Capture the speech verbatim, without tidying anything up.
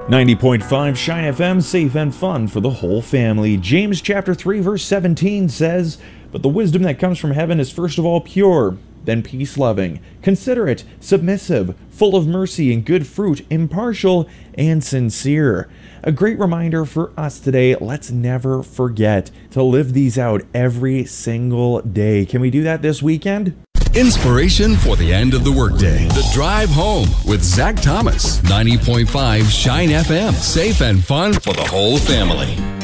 ninety point five Shine F M, safe and fun for the whole family. James chapter three verse seventeen says, "But the wisdom that comes from heaven is first of all pure, then peace-loving, considerate, submissive, full of mercy and good fruit, impartial and sincere." A great reminder for us today. Let's never forget to live these out every single day. Can we do that this weekend? Inspiration for the end of the workday. The Drive Home with Zach Thomas. ninety point five Shine F M. Safe and fun for the whole family.